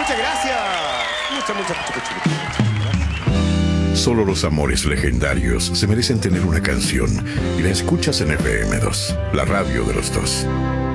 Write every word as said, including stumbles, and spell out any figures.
Muchas gracias. Muchas, muchas, muchas, muchas, muchas. Solo los amores legendarios se merecen tener una canción y la escuchas en F M dos, la radio de los dos.